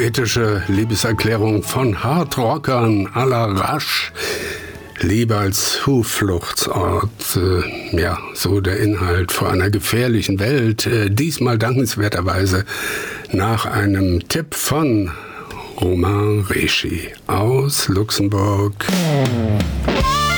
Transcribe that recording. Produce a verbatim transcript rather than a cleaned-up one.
poetische Liebeserklärung von Hardrockern à la Rush. Liebe als Zufluchtsort, äh, ja, so der Inhalt vor einer gefährlichen Welt. Äh, diesmal dankenswerterweise nach einem Tipp von Romain Rechy aus Luxemburg.